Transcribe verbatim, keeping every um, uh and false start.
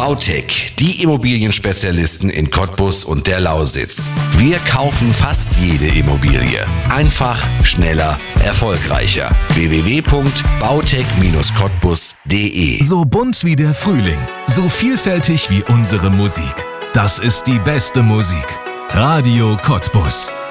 Bautech, die Immobilienspezialisten in Cottbus und der Lausitz. Wir kaufen fast jede Immobilie. Einfach, schneller, erfolgreicher. w w w punkt bautech Bindestrich cottbus punkt d e So bunt wie der Frühling, so vielfältig wie unsere Musik. Das ist die beste Musik. Radio Cottbus.